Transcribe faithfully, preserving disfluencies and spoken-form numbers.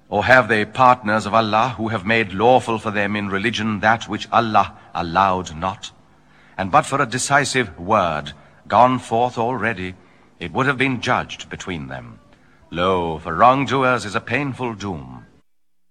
Or have they partners of Allah who have made lawful for them in religion that which Allah allowed not? And but for a decisive word gone forth already, it would have been judged between them. Lo, for wrongdoers is a painful doom.